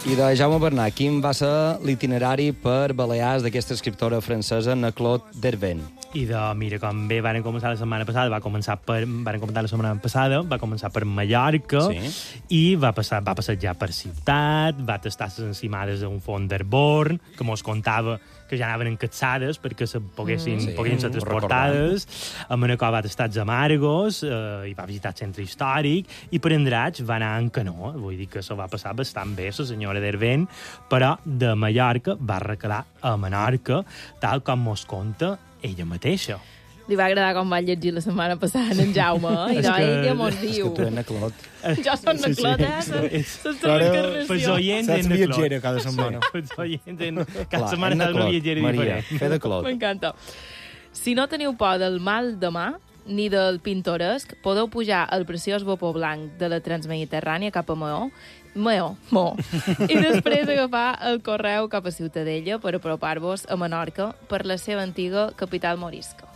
I de Jaume Bernat, quin va ser l'itinerari per Balears d'aquesta escriptora francesa, na Claude Dervin? I mira, com bé van començar la setmana passada, va començar per Mallorca, i va passejar per ciutat, va tastar les encimades d'un font d'Arborn, que mos contava que ja anaven encatsades perquè poguessin ser transportades. A Manacor va tastar els amargos, i va visitar el centre històric, i per Andratx va anar en canó. Vull dir que s'ho va passar bastant bé, la senyora Dervin, però de Mallorca va recalar a Menorca, tal com mos conta ella mateixa. Li va agradar com va llegir la setmana passada en Jaume, i ella mos diu... És que tu eres na Claude. Jo soc na Claude, Pels oients saps en viatgera cada setmana. Pels oients cada setmana una viatgera diferent. Fe de Claude. M'encanta. Si no teniu por del mal de mà, ni del pintoresc, podeu pujar el preciós vapor blanc de la Transmediterrània cap a Maó, i després agafar el correu cap a Ciutadella per apropar-vos a Menorca per la seva antiga capital morisca.